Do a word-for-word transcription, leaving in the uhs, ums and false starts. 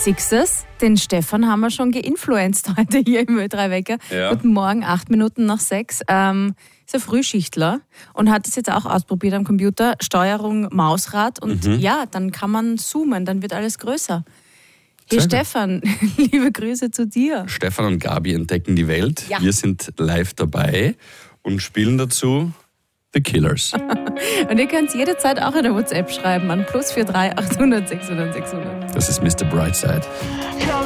Sixers, den Stefan haben wir schon geinfluenced heute hier im Ö drei Wecker. Ja. Guten Morgen, acht Minuten nach sechs. Ähm, ist ein Frühschichtler und hat es jetzt auch ausprobiert am Computer. Steuerung Mausrad und Mhm. ja, dann kann man zoomen, dann wird alles größer. Hey Sehr gut. Stefan, liebe Grüße zu dir. Stefan und Gabi entdecken die Welt. Ja. Wir sind live dabei und spielen dazu The Killers. Und ihr könnt jederzeit auch eine WhatsApp schreiben an plus vier drei achthundert sechshundert sechshundert. Das ist Mister Brightside.